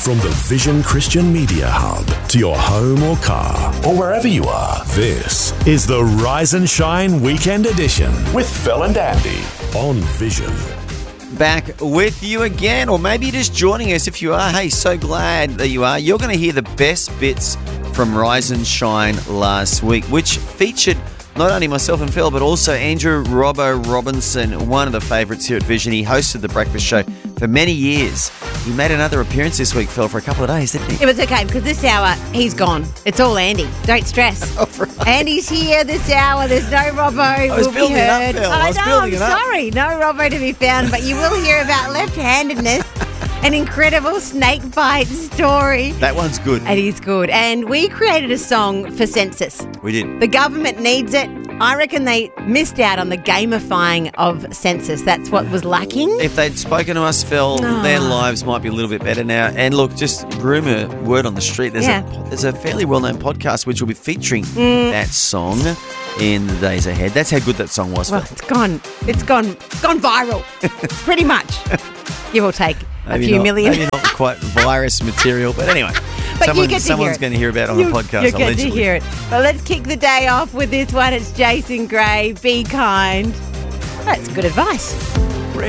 From the Vision Christian Media Hub to your home or car or wherever you are, this is the Rise and Shine Weekend Edition with Phil and Andy on Vision. Back with you again, or maybe you're just joining us. If you are, hey, so glad that you are. You're going to hear the best bits from Rise and Shine last week, which featured not only myself and Phil, but also Andrew Robbo Robinson, one of the favourites here at Vision. He hosted the breakfast show for many years. He made another appearance this week, Phil, for a couple of days, didn't he? It was okay, because this hour, he's gone. It's all Andy. Don't stress. Oh, right. Andy's here this hour. There's no Robbo. I was building it up, Phil. I was building it up. Sorry. No Robbo to be found, but you will hear about left-handedness. An incredible snake bite story. That one's good. It is good. And we created a song for census. We did. The government needs it. I reckon they missed out on the gamifying of census. That's what was lacking. If they'd spoken to us, Phil, their lives might be a little bit better now. And look, just rumour, word on the street, there's a fairly well-known podcast which will be featuring that song in the days ahead. That's how good that song was, Phil. Well, it's gone viral, pretty much, give or take. Maybe a few not, million. Maybe not quite virus material, but anyway. But someone's going to hear about it on the podcast, You get allegedly. to hear it. But let's kick the day off with this one. It's Jason Gray. Be kind. That's good advice.